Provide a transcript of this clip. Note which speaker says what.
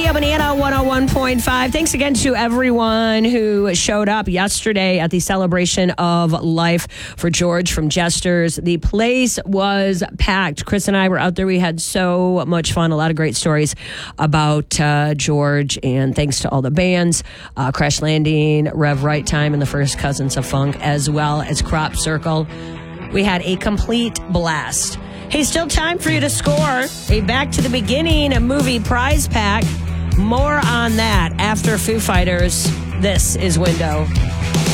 Speaker 1: Radio Bonita 101.5. Thanks again to everyone who showed up yesterday at the celebration of life for George from Jesters. The place was packed. Chris and I were out there. We had so much fun. A lot of great stories about George, and thanks to all the bands, Crash Landing, Rev Right Time, and the First Cousins of Funk, as well as Crop Circle. We had a complete blast. Hey, still time for you to score a Back to the Beginning, a movie prize pack. More on that after Foo Fighters. This is Window.